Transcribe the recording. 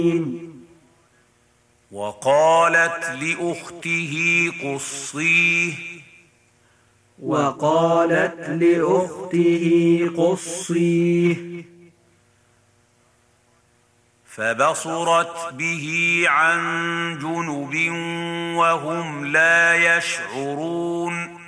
وقالت لأخته قصيه فبصرت به عن جنب وهم لا يشعرون